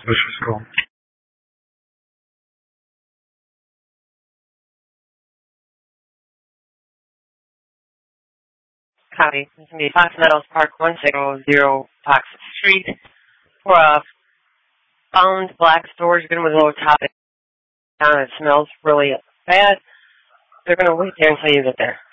Слышишь, сказал. Copy. This is going to be Fox Meadows Park 1600 Fox Street for a found black storage bin with a low top down. It smells really bad. They're going to wait there until you get there.